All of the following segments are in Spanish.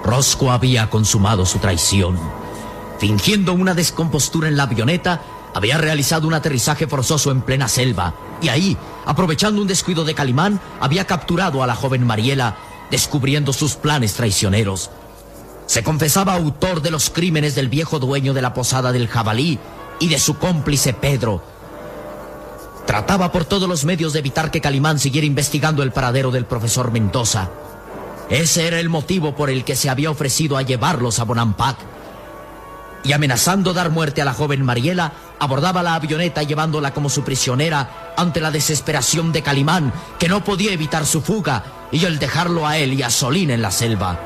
Rosco había consumado su traición. Fingiendo una descompostura en la avioneta, había realizado un aterrizaje forzoso en plena selva. Y ahí, aprovechando un descuido de Calimán, había capturado a la joven Mariela, descubriendo sus planes traicioneros. Se confesaba autor de los crímenes del viejo dueño de la posada del Jabalí y de su cómplice Pedro. Trataba por todos los medios de evitar que Calimán siguiera investigando el paradero del profesor Mendoza. Ese era el motivo por el que se había ofrecido a llevarlos a Bonampak. Y amenazando dar muerte a la joven Mariela, abordaba la avioneta llevándola como su prisionera ante la desesperación de Calimán, que no podía evitar su fuga y el dejarlo a él y a Solín en la selva.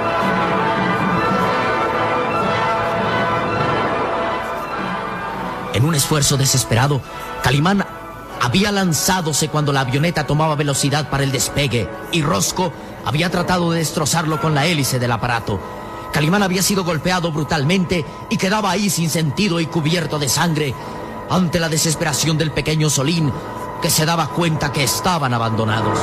En un esfuerzo desesperado, Calimán había lanzadose cuando la avioneta tomaba velocidad para el despegue y Rosco había tratado de destrozarlo con la hélice del aparato. Calimán había sido golpeado brutalmente y quedaba ahí sin sentido y cubierto de sangre ante la desesperación del pequeño Solín, que se daba cuenta que estaban abandonados.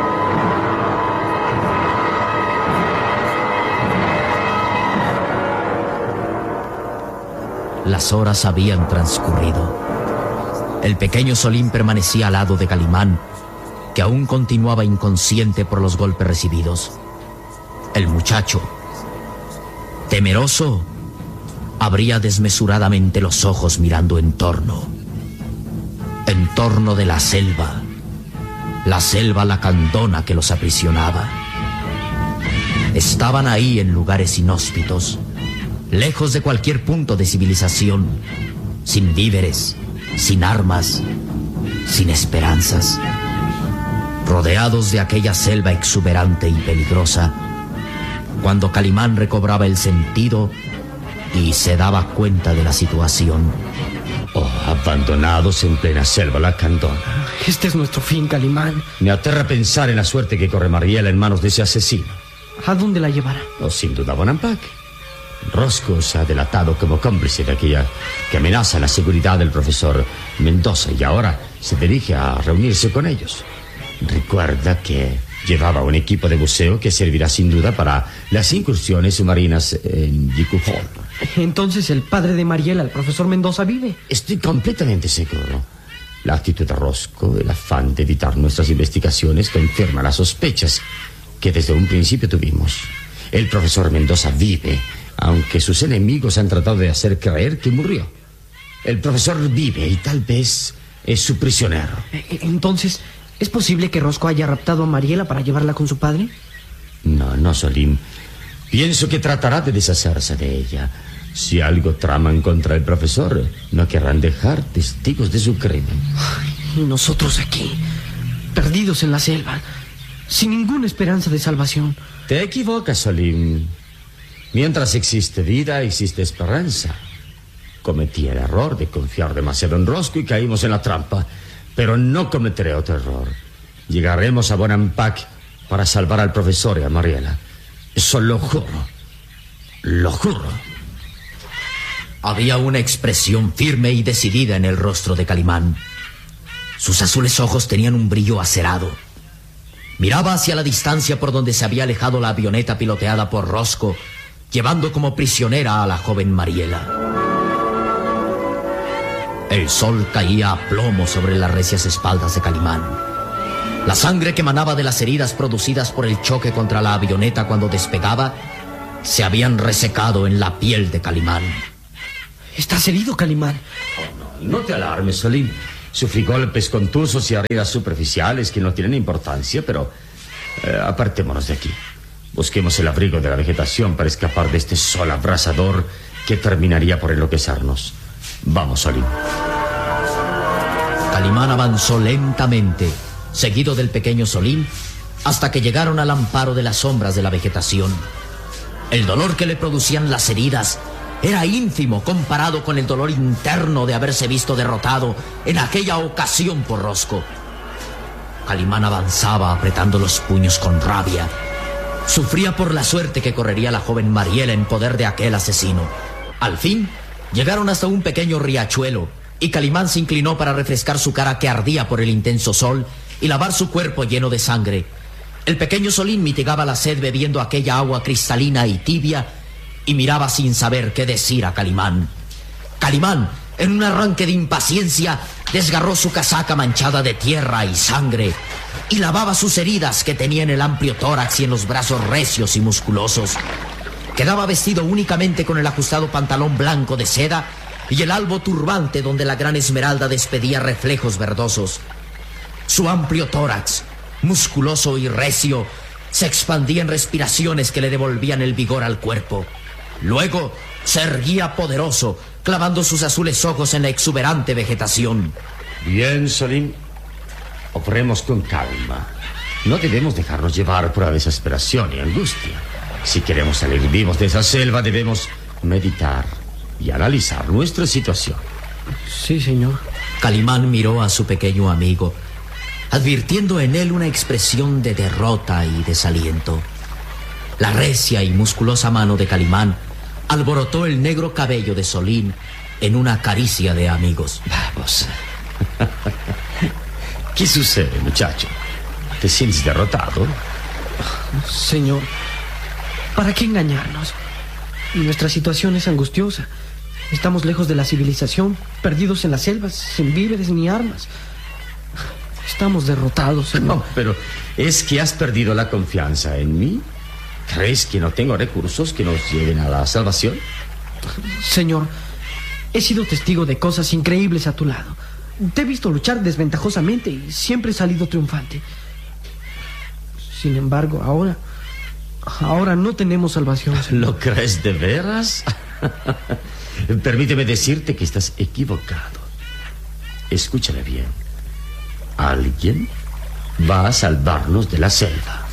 Las horas habían transcurrido. El pequeño Solín permanecía al lado de Calimán, que aún continuaba inconsciente por los golpes recibidos. El muchacho, temeroso, abría desmesuradamente los ojos mirando en torno de la selva lacandona que los aprisionaba. Estaban ahí en lugares inhóspitos, lejos de cualquier punto de civilización, sin víveres, sin armas, sin esperanzas, rodeados de aquella selva exuberante y peligrosa, cuando Calimán recobraba el sentido y se daba cuenta de la situación. Oh, abandonados en plena selva lacandona. Este es nuestro fin, Calimán. Me aterra pensar en la suerte que corre Mariela en manos de ese asesino. ¿A dónde la llevará? Oh, sin duda, Bonampak. Rosco se ha delatado como cómplice de aquella que amenaza la seguridad del profesor Mendoza y ahora se dirige a reunirse con ellos. Recuerda que llevaba un equipo de buceo que servirá sin duda para las incursiones submarinas en Yicufol. Entonces el padre de Mariela, el profesor Mendoza, vive. Estoy completamente seguro. La actitud de Rosco, el afán de evitar nuestras investigaciones, confirma las sospechas que desde un principio tuvimos. El profesor Mendoza vive, aunque sus enemigos han tratado de hacer creer que murió. El profesor vive y tal vez es su prisionero. Entonces, ¿es posible que Rosco haya raptado a Mariela para llevarla con su padre? No, Solín. Pienso que tratará de deshacerse de ella. Si algo traman contra el profesor, no querrán dejar testigos de su crimen. Y nosotros aquí, perdidos en la selva, sin ninguna esperanza de salvación. Te equivocas, Solín. Mientras existe vida, existe esperanza. Cometí el error de confiar demasiado en Rosco y caímos en la trampa. Pero no cometeré otro error. Llegaremos a Bonampak para salvar al profesor y a Mariela. Eso lo juro. Lo juro. Había una expresión firme y decidida en el rostro de Calimán. Sus azules ojos tenían un brillo acerado. Miraba hacia la distancia por donde se había alejado la avioneta piloteada por Rosco, llevando como prisionera a la joven Mariela. El sol caía a plomo sobre las recias espaldas de Calimán. La sangre que emanaba de las heridas producidas por el choque contra la avioneta cuando despegaba se habían resecado en la piel de Calimán. ¿Estás herido, Calimán? Oh, no te alarmes, Solín. Sufrí golpes contusos y heridas superficiales que no tienen importancia, pero apartémonos de aquí. Busquemos el abrigo de la vegetación para escapar de este sol abrasador que terminaría por enloquecernos. Vamos, Solín. Calimán avanzó lentamente, seguido del pequeño Solín, hasta que llegaron al amparo de las sombras de la vegetación. El dolor que le producían las heridas era ínfimo comparado con el dolor interno de haberse visto derrotado en aquella ocasión por Rosco. Calimán avanzaba apretando los puños con rabia. Sufría por la suerte que correría la joven Mariela en poder de aquel asesino. Al fin, llegaron hasta un pequeño riachuelo y Calimán se inclinó para refrescar su cara que ardía por el intenso sol y lavar su cuerpo lleno de sangre. El pequeño Solín mitigaba la sed bebiendo aquella agua cristalina y tibia y miraba sin saber qué decir a Calimán. Calimán, en un arranque de impaciencia, desgarró su casaca manchada de tierra y sangre y lavaba sus heridas que tenía en el amplio tórax y en los brazos recios y musculosos. Quedaba vestido únicamente con el ajustado pantalón blanco de seda y el albo turbante donde la gran esmeralda despedía reflejos verdosos. Su amplio tórax, musculoso y recio, se expandía en respiraciones que le devolvían el vigor al cuerpo. Luego se erguía poderoso, clavando sus azules ojos en la exuberante vegetación. Bien, Solín. Obremos con calma. No debemos dejarnos llevar por la desesperación y angustia. Si queremos salir vivos de esa selva, debemos meditar y analizar nuestra situación. Sí, señor. Calimán miró a su pequeño amigo, advirtiendo en él una expresión de derrota y desaliento. La recia y musculosa mano de Calimán alborotó el negro cabello de Solín en una caricia de amigos. Vamos. ¿Qué sucede, muchacho? ¿Te sientes derrotado? Señor, ¿para qué engañarnos? Nuestra situación es angustiosa. Estamos lejos de la civilización, perdidos en las selvas, sin víveres ni armas. Estamos derrotados, señor. No, pero ¿es que has perdido la confianza en mí? ¿Crees que no tengo recursos que nos lleven a la salvación? Señor, he sido testigo de cosas increíbles a tu lado. Te he visto luchar desventajosamente y siempre he salido triunfante. Sin embargo, ahora no tenemos salvación, señor. ¿Lo crees de veras? Permíteme decirte que estás equivocado. Escúchame bien. Alguien va a salvarnos de la selva.